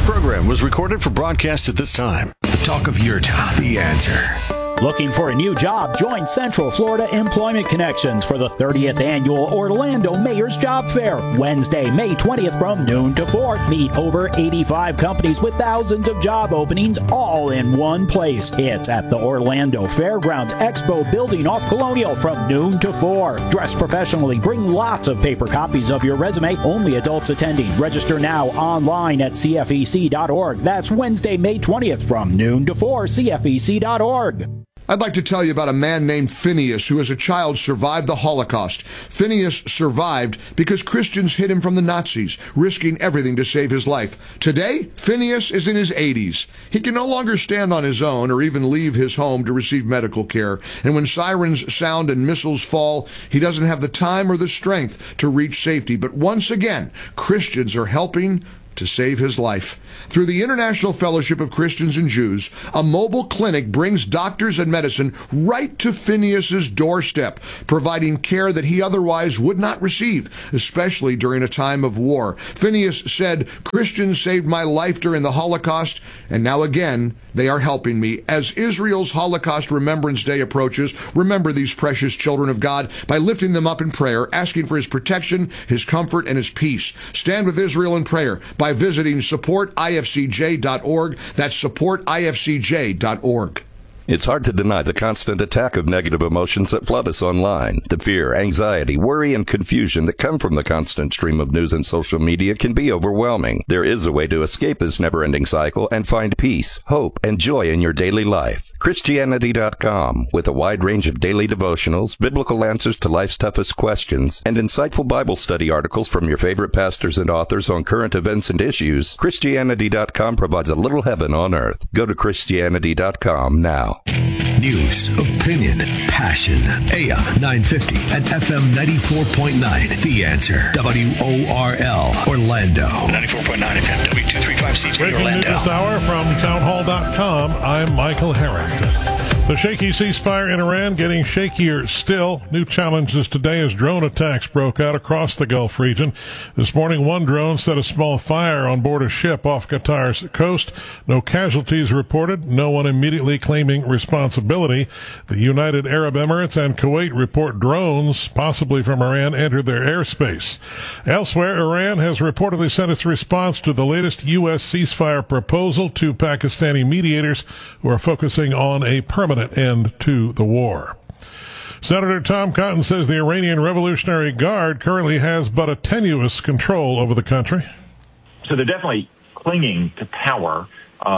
program was recorded for broadcast at this time. The talk of your town. The Answer. Looking for a new job? Join Central Florida Employment Connections for the 30th Annual Orlando Mayor's Job Fair. Wednesday, May 20th from noon to 4. Meet over 85 companies with thousands of job openings all in one place. It's at the Orlando Fairgrounds Expo Building off Colonial from noon to 4. Dress professionally. Bring lots of paper copies of your resume. Only adults attending. Register now online at cfec.org. That's Wednesday, May 20th from noon to 4. cfec.org. I'd like to tell you about a man named Phineas who as a child survived the Holocaust. Phineas survived because Christians hid him from the Nazis, risking everything to save his life. Today, Phineas is in his 80s. He can no longer stand on his own or even leave his home to receive medical care. And when sirens sound and missiles fall, he doesn't have the time or the strength to reach safety. But once again, Christians are helping to save his life. Through the International Fellowship of Christians and Jews, a mobile clinic brings doctors and medicine right to Phineas's doorstep, providing care that he otherwise would not receive, especially during a time of war. Phineas said, "Christians saved my life during the Holocaust, and now again, they are helping me." As Israel's Holocaust Remembrance Day approaches, remember these precious children of God by lifting them up in prayer, asking for his protection, his comfort, and his peace. Stand with Israel in prayer by visiting supportifcj.org. That's supportifcj.org. It's hard to deny the constant attack of negative emotions that flood us online. The fear, anxiety, worry, and confusion that come from the constant stream of news and social media can be overwhelming. There is a way to escape this never-ending cycle and find peace, hope, and joy in your daily life. Christianity.com, with a wide range of daily devotionals, biblical answers to life's toughest questions, and insightful Bible study articles from your favorite pastors and authors on current events and issues, Christianity.com provides a little heaven on earth. Go to Christianity.com now. News, opinion, passion. AM 950 and FM 94.9. The Answer. WORL, Orlando. 94.9 FM, W235CZ, Breaking Orlando. news this hour from townhall.com. I'm Michael Harrington. The shaky ceasefire in Iran getting shakier still. New challenges today as drone attacks broke out across the Gulf region. This morning, one drone set a small fire on board a ship off Qatar's coast. No casualties reported. No one immediately claiming responsibility. The United Arab Emirates and Kuwait report drones, possibly from Iran, entered their airspace. Elsewhere, Iran has reportedly sent its response to the latest U.S. ceasefire proposal to Pakistani mediators who are focusing on a permanent end to the war. Senator Tom Cotton says the Iranian Revolutionary Guard currently has but a tenuous control over the country. So they're definitely clinging to power,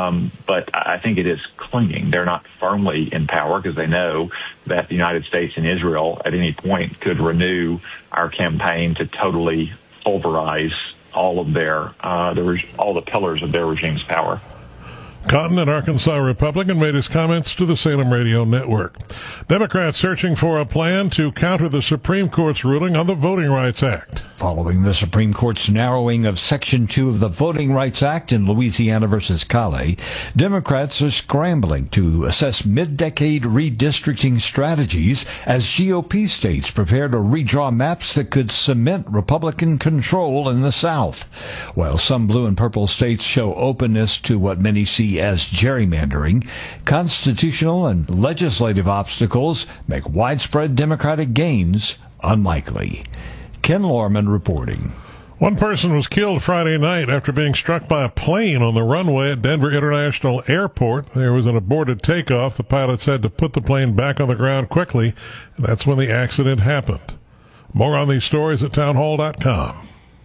but I think it is clinging. They're not firmly in power because they know that the United States and Israel at any point could renew our campaign to totally pulverize all of their all the pillars of their regime's power. Cotton, an Arkansas Republican, made his comments to the Salem Radio Network. Democrats searching for a plan to counter the Supreme Court's ruling on the Voting Rights Act. Following the Supreme Court's narrowing of Section 2 of the Voting Rights Act in Louisiana versus Cali, Democrats are scrambling to assess mid-decade redistricting strategies as GOP states prepare to redraw maps that could cement Republican control in the South. While some blue and purple states show openness to what many see as gerrymandering, constitutional and legislative obstacles make widespread Democratic gains unlikely. Ken Lorman reporting. One person was killed Friday night after being struck by a plane on the runway at Denver International Airport. There was an aborted takeoff. The pilots had to put the plane back on the ground quickly, and that's when the accident happened. More on these stories at townhall.com.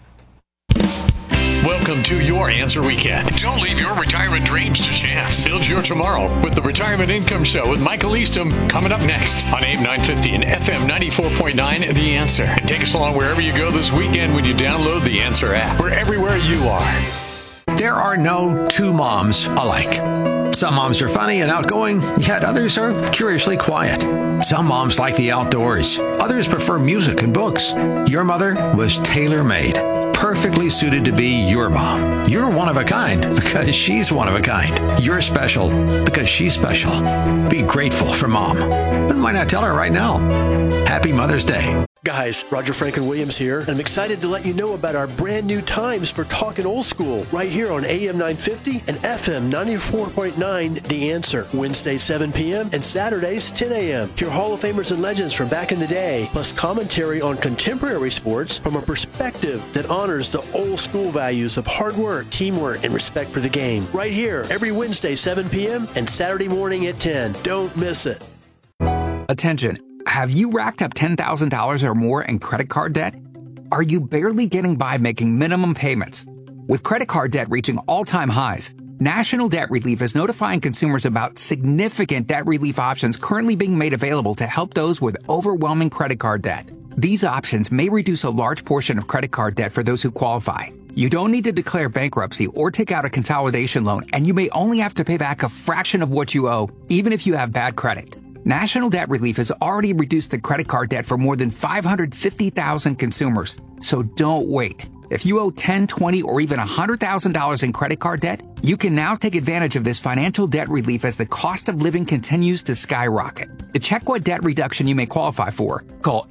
Welcome to your Answer Weekend. Don't leave your retirement dreams to chance. Build your tomorrow with the Retirement Income Show with Michael Eastham coming up next on AM 950 and FM 94.9 The Answer. And take us along wherever you go this weekend when you download the Answer app. We're everywhere you are. There are no two moms alike. Some moms are funny and outgoing, yet others are curiously quiet. Some moms like the outdoors. Others prefer music and books. Your mother was tailor-made, perfectly suited to be your mom. You're one of a kind because she's one of a kind. You're special because she's special. Be grateful for mom. And why not tell her right now? Happy Mother's Day. Guys, Roger Franklin Williams here, and I'm excited to let you know about our brand new times for Talkin' Old School right here on AM 950 and FM 94.9 The Answer. Wednesday 7 p.m. and Saturdays 10 a.m. Hear Hall of Famers and legends from back in the day, plus commentary on contemporary sports from a perspective that honors the old school values of hard work, teamwork, and respect for the game. Right here, every Wednesday 7 p.m. and Saturday morning at 10. Don't miss it. Attention. Have you racked up $10,000 or more in credit card debt? Are you barely getting by making minimum payments? With credit card debt reaching all-time highs, National Debt Relief is notifying consumers about significant debt relief options currently being made available to help those with overwhelming credit card debt. These options may reduce a large portion of credit card debt for those who qualify. You don't need to declare bankruptcy or take out a consolidation loan, and you may only have to pay back a fraction of what you owe, even if you have bad credit. National Debt Relief has already reduced the credit card debt for more than 550,000 consumers. So don't wait. If you owe $10, $20, or even $100,000 in credit card debt, you can now take advantage of this financial debt relief as the cost of living continues to skyrocket. To check what debt reduction you may qualify for, call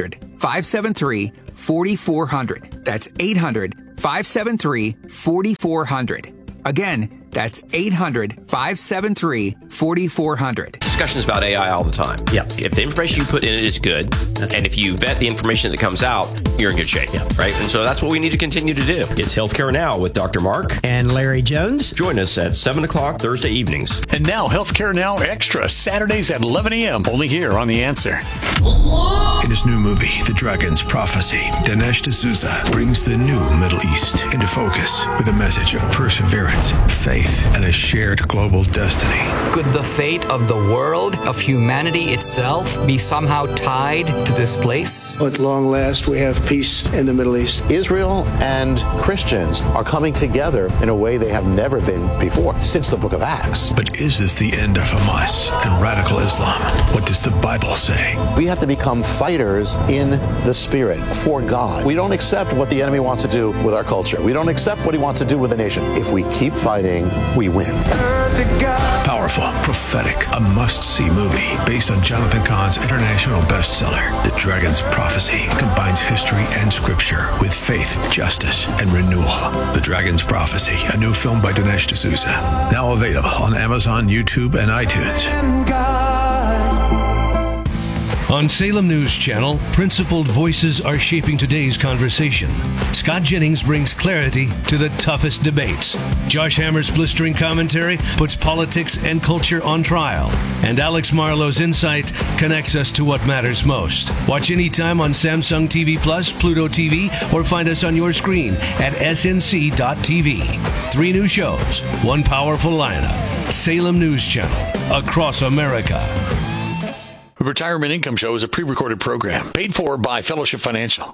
800-573-4400. That's 800-573-4400. Again, that's 800-573-4400. Discussions about AI all the time. Yeah. If the information you put in it is good, and if you vet the information that comes out, you're in good shape. Yeah. Right? And so that's what we need to continue to do. It's Healthcare Now with Dr. Mark and Larry Jones. Join us at 7 o'clock Thursday evenings. And now Healthcare Now Extra, Saturdays at 11 a.m. only here on The Answer. In his new movie, The Dragon's Prophecy, Dinesh D'Souza brings the new Middle East into focus with a message of perseverance, faith, and a shared global destiny. Could the fate of the world, of humanity itself, be somehow tied to this place? At long last, we have peace in the Middle East. Israel and Christians are coming together in a way they have never been before, since the book of Acts. But is this the end of Hamas and radical Islam? What does the Bible say? We have to become fighters in the Spirit for God. We don't accept what the enemy wants to do with our culture. We don't accept what he wants to do with the nation. If we keep fighting, we win. Powerful, prophetic, a must-see movie based on Jonathan Cahn's international bestseller, The Dragon's Prophecy, combines history and scripture with faith, justice, and renewal. The Dragon's Prophecy, a new film by Dinesh D'Souza, now available on Amazon, YouTube, and iTunes. On Salem News Channel, principled voices are shaping today's conversation. Scott Jennings brings clarity to the toughest debates. Josh Hammer's blistering commentary puts politics and culture on trial. And Alex Marlowe's insight connects us to what matters most. Watch anytime on Samsung TV Plus, Pluto TV, or find us on your screen at snc.tv. 3 new shows, 1 powerful lineup. Salem News Channel, across America. The Retirement Income Show is a pre-recorded program paid for by Fellowship Financial.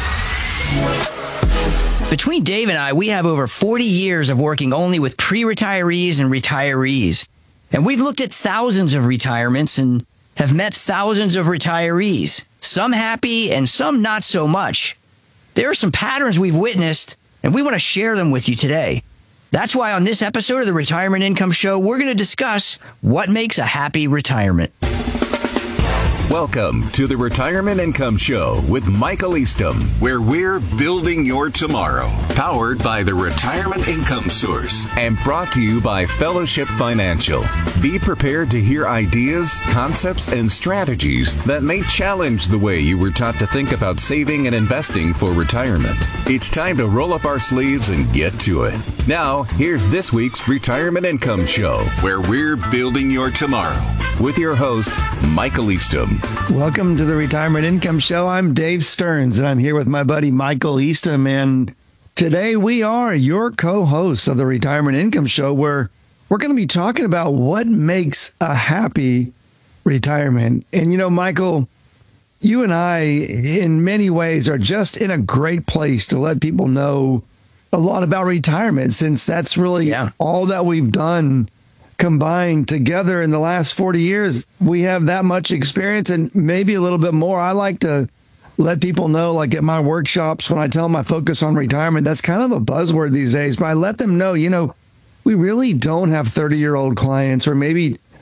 Between Dave and I, we have over 40 years of working only with pre-retirees and retirees. And we've looked at thousands of retirements and have met thousands of retirees, some happy and some not so much. There are some patterns we've witnessed, and we want to share them with you today. That's why on this episode of the Retirement Income Show, we're going to discuss what makes a happy retirement. Welcome to the Retirement Income Show with Michael Eastham, where we're building your tomorrow. Powered by the Retirement Income Source and brought to you by Fellowship Financial. Be prepared to hear ideas, concepts, and strategies that may challenge the way you were taught to think about saving and investing for retirement. It's time to roll up our sleeves and get to it. Now, here's this week's Retirement Income Show, where we're building your tomorrow. With your host, Michael Eastham. Welcome to the Retirement Income Show. I'm Dave Stearns, and I'm here with my buddy Michael Eastham. And today we are your co-hosts of the Retirement Income Show, where we're going to be talking about what makes a happy retirement. And, you know, Michael, you and I, in many ways, are just in a great place to let people know a lot about retirement, since that's really all that we've done combined together in the last 40 years. We have that much experience and maybe a little bit more. I like to let people know, like at my workshops, when I tell them I focus on retirement, that's kind of a buzzword these days, but I let them know, you know, we really don't have 30-year-old clients or maybe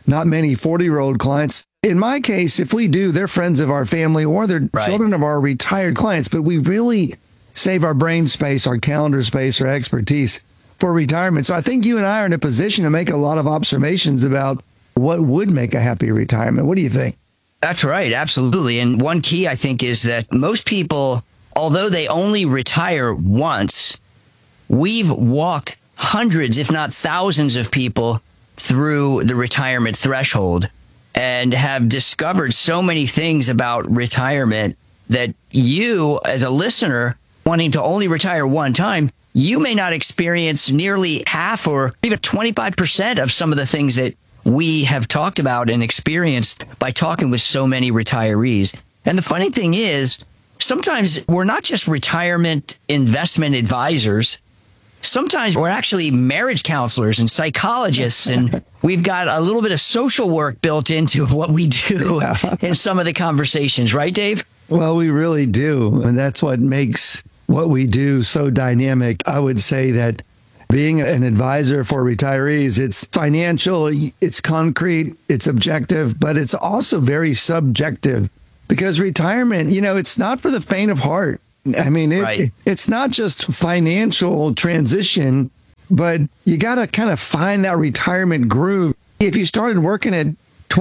not many 40-year-old clients. In my case, if we do, they're friends of our family or they're children of our retired clients, but we really save our brain space, our calendar space, our expertise for retirement. So I think you and I are in a position to make a lot of observations about what would make a happy retirement. What do you think? That's right. Absolutely. And one key, I think, is that most people, although they only retire once, we've walked hundreds, if not thousands of people through the retirement threshold and have discovered so many things about retirement that you, as a listener, wanting to only retire one time, you may not experience nearly half or even 25% of some of the things that we have talked about and experienced by talking with so many retirees. And the funny thing is, sometimes we're not just retirement investment advisors. Sometimes we're actually marriage counselors and psychologists, and we've got a little bit of social work built into what we do in some of the conversations. Right, Dave? Well, we really do. And that's what makes what we do so dynamic. I would say that being an advisor for retirees, it's financial, it's concrete, it's objective, but it's also very subjective because retirement, it's not for the faint of heart. I mean, it's not just financial transition, but you got to kind of find that retirement groove. If you started working at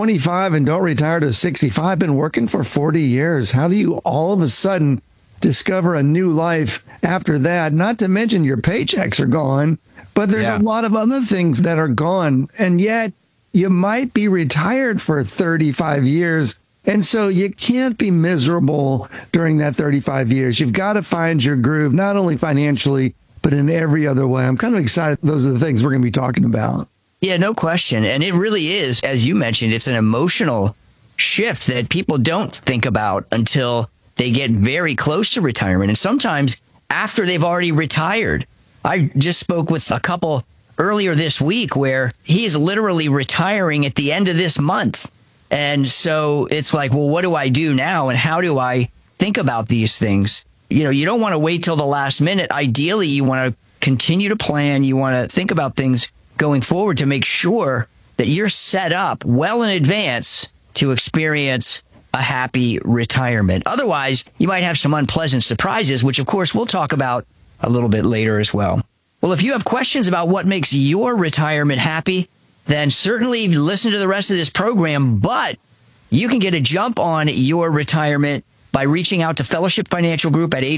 25 and don't retire to 65, been working for 40 years, how do you all of a sudden discover a new life after that? Not to mention your paychecks are gone, but there's a lot of other things that are gone. And yet you might be retired for 35 years. And so you can't be miserable during that 35 years. You've got to find your groove, not only financially, but in every other way. I'm kind of excited. Those are the things we're going to be talking about. Yeah, no question. And it really is, as you mentioned, it's an emotional shift that people don't think about until they get very close to retirement. And sometimes after they've already retired. I just spoke with a couple earlier this week where he's literally retiring at the end of this month. And so it's like, well, what do I do now? And how do I think about these things? You don't want to wait till the last minute. Ideally, you want to continue to plan. You want to think about things going forward to make sure that you're set up well in advance to experience a happy retirement. Otherwise, you might have some unpleasant surprises, which, of course, we'll talk about a little bit later as well. Well, if you have questions about what makes your retirement happy, then certainly listen to the rest of this program. But you can get a jump on your retirement by reaching out to Fellowship Financial Group at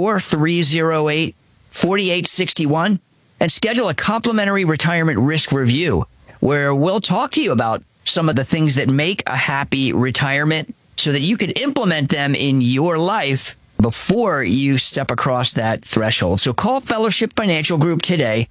844-308-4861 and schedule a complimentary retirement risk review where we'll talk to you about some of the things that make a happy retirement so that you can implement them in your life before you step across that threshold. So call Fellowship Financial Group today,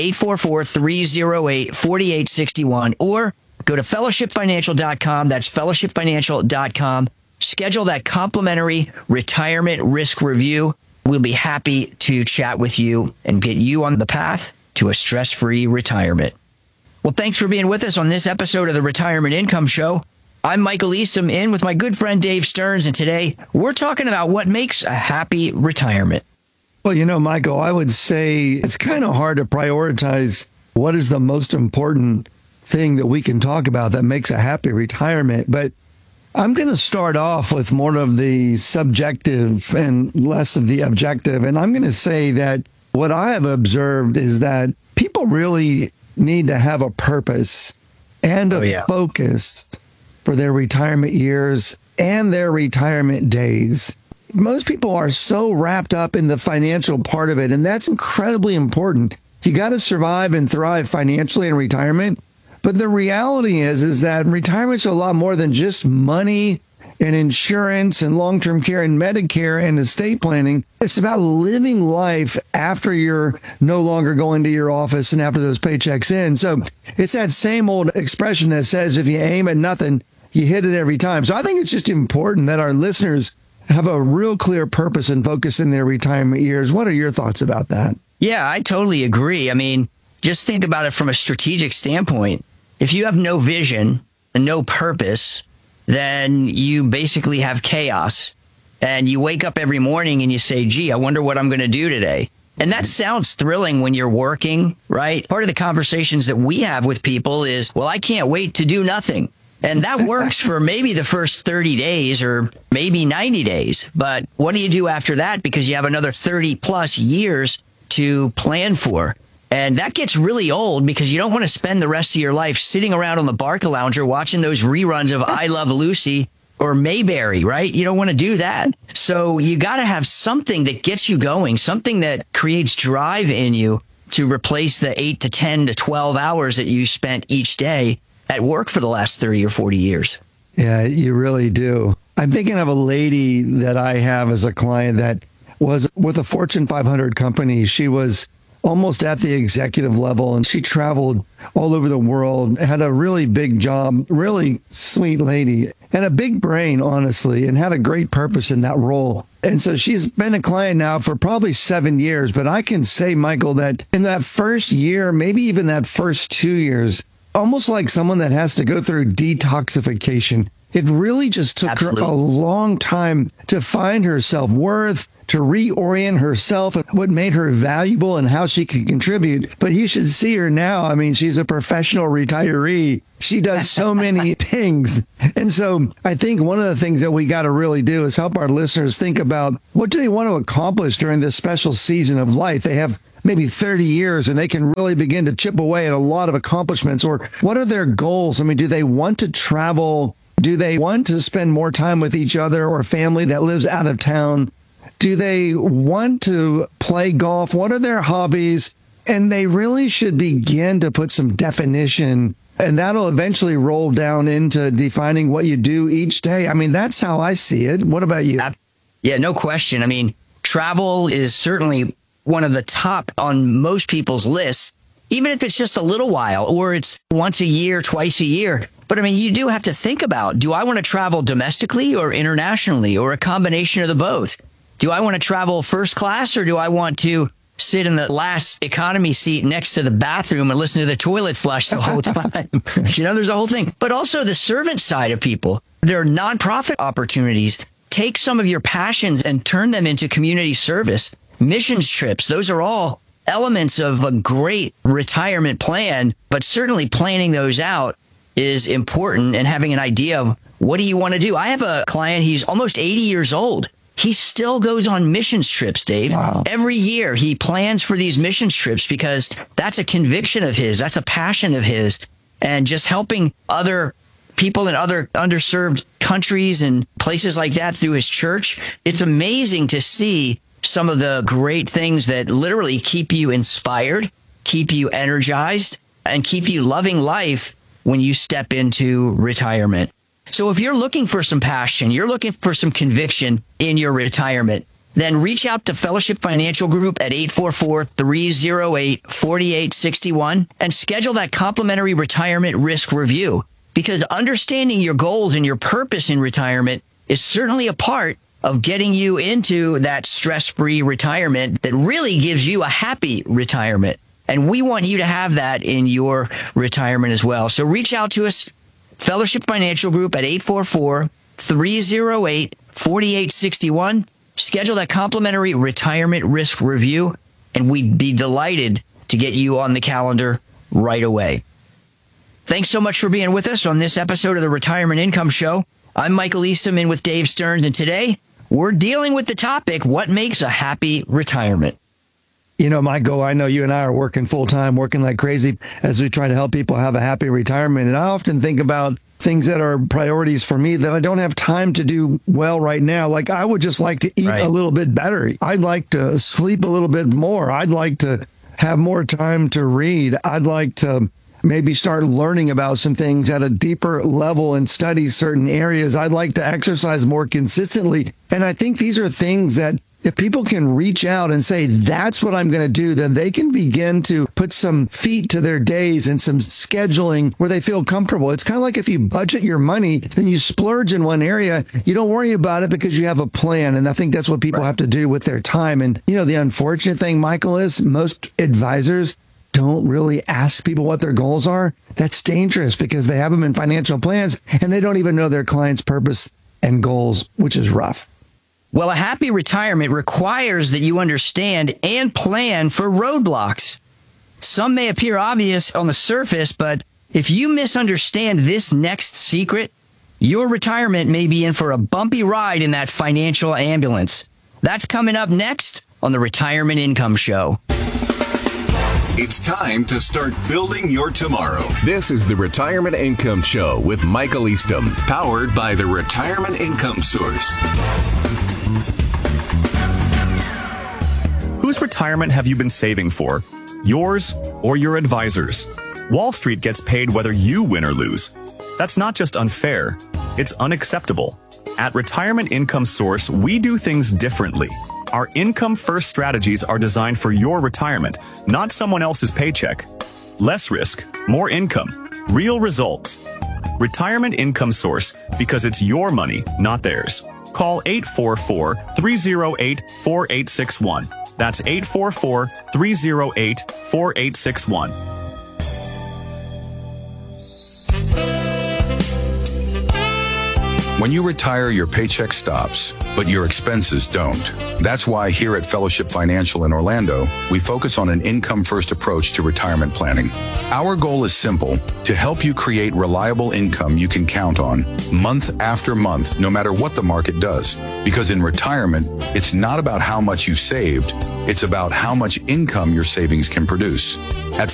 844-308-4861, or go to fellowshipfinancial.com. That's fellowshipfinancial.com. Schedule that complimentary retirement risk review. We'll be happy to chat with you and get you on the path to a stress-free retirement. Well, thanks for being with us on this episode of the Retirement Income Show. I'm Michael Eastham, in with my good friend Dave Stearns, and today we're talking about what makes a happy retirement. Well, Michael, I would say it's kind of hard to prioritize what is the most important thing that we can talk about that makes a happy retirement. But I'm going to start off with more of the subjective and less of the objective. And I'm going to say that what I have observed is that people really need to have a purpose and a focus for their retirement years and their retirement days. Most people are so wrapped up in the financial part of it, and that's incredibly important. You got to survive and thrive financially in retirement. But the reality is that retirement's a lot more than just money and insurance and long-term care and Medicare and estate planning. It's about living life after you're no longer going to your office and after those paychecks in. So it's that same old expression that says, if you aim at nothing, you hit it every time. So I think it's just important that our listeners have a real clear purpose and focus in their retirement years. What are your thoughts about that? Yeah, I totally agree. I mean, just think about it from a strategic standpoint. If you have no vision and no purpose, then you basically have chaos. And you wake up every morning and you say, gee, I wonder what I'm going to do today. And that sounds thrilling when you're working, right? Part of the conversations that we have with people is, well, I can't wait to do nothing. And that works for maybe the first 30 days or maybe 90 days. But what do you do after that? Because you have another 30 plus years to plan for. And that gets really old because you don't want to spend the rest of your life sitting around on the Barcalounger watching those reruns of I Love Lucy or Mayberry, right? You don't want to do that. So you got to have something that gets you going, something that creates drive in you to replace the 8 to 10 to 12 hours that you spent each day at work for the last 30 or 40 years. Yeah, you really do. I'm thinking of a lady that I have as a client that was with a Fortune 500 company. She was almost at the executive level, and she traveled all over the world, had a really big job, really sweet lady, and a big brain, honestly, and had a great purpose in that role. And so she's been a client now for probably 7 years. But I can say, Michael, that in that first year, maybe even that first 2 years, almost like someone that has to go through detoxification, it really just took her a long time to find her self-worth, to reorient herself and what made her valuable and how she could contribute. But you should see her now. I mean, she's a professional retiree. She does so many things. And so I think one of the things that we got to really do is help our listeners think about what do they want to accomplish during this special season of life. They have maybe 30 years and they can really begin to chip away at a lot of accomplishments. Or what are their goals? I mean, do they want to travel? Do they want to spend more time with each other or family that lives out of town? Do they want to play golf? What are their hobbies? And they really should begin to put some definition, and that'll eventually roll down into defining what you do each day. I mean, that's how I see it. What about you? Yeah, no question. I mean, travel is certainly one of the top on most people's lists, even if it's just a little while or it's once a year, twice a year. But I mean, you do have to think about, do I want to travel domestically or internationally or a combination of the both? Do I want to travel first class or do I want to sit in the last economy seat next to the bathroom and listen to the toilet flush the whole time? You know, there's a whole thing. But also the servant side of people. There are nonprofit opportunities. Take some of your passions and turn them into community service. Missions trips. Those are all elements of a great retirement plan, but certainly planning those out is important and having an idea of what do you want to do? I have a client, he's almost 80 years old. He still goes on missions trips, Dave. Wow. Every year he plans for these missions trips because that's a conviction of his. That's a passion of his. And just helping other people in other underserved countries and places like that through his church. It's amazing to see some of the great things that literally keep you inspired, keep you energized, and keep you loving life when you step into retirement. So if you're looking for some passion, you're looking for some conviction in your retirement, then reach out to Fellowship Financial Group at 844-308-4861 and schedule that complimentary retirement risk review. Because understanding your goals and your purpose in retirement is certainly a part of getting you into that stress-free retirement that really gives you a happy retirement. And we want you to have that in your retirement as well. So reach out to us, Fellowship Financial Group at 844-308-4861. Schedule that complimentary retirement risk review, and we'd be delighted to get you on the calendar right away. Thanks so much for being with us on this episode of the Retirement Income Show. I'm Michael Eastham in with Dave Stearns, and today we're dealing with the topic, what makes a happy retirement? You know, Michael, I know you and I are working full time, working like crazy as we try to help people have a happy retirement. And I often think about things that are priorities for me that I don't have time to do well right now. Like I would just like to eat a little bit better. I'd like to sleep a little bit more. I'd like to have more time to read. I'd like to maybe start learning about some things at a deeper level and study certain areas. I'd like to exercise more consistently. And I think these are things that if people can reach out and say, that's what I'm going to do, then they can begin to put some feet to their days and some scheduling where they feel comfortable. It's kind of like if you budget your money, then you splurge in one area. You don't worry about it because you have a plan. And I think that's what people have to do with their time. And, you know, the unfortunate thing, Michael, is most advisors don't really ask people what their goals are. That's dangerous because they have them in financial plans and they don't even know their client's purpose and goals, which is rough. Well, a happy retirement requires that you understand and plan for roadblocks. Some may appear obvious on the surface, but if you misunderstand this next secret, your retirement may be in for a bumpy ride in that financial ambulance. That's coming up next on the Retirement Income Show. It's time to start building your tomorrow. This is the Retirement Income Show with Michael Eastham, powered by the Retirement Income Source. Whose retirement have you been saving for? Yours or your advisor's? Wall Street gets paid whether you win or lose. That's not just unfair, it's unacceptable. At Retirement Income Source, we do things differently. Our income-first strategies are designed for your retirement, not someone else's paycheck. Less risk, more income, real results. Retirement Income Source, because it's your money, not theirs. Call 844-308-4861. That's 844-308-4861. When you retire, your paycheck stops, but your expenses don't. That's why here at Fellowship Financial in Orlando, we focus on an income-first approach to retirement planning. Our goal is simple, to help you create reliable income you can count on, month after month, no matter what the market does. Because in retirement, it's not about how much you've saved, it's about how much income your savings can produce. At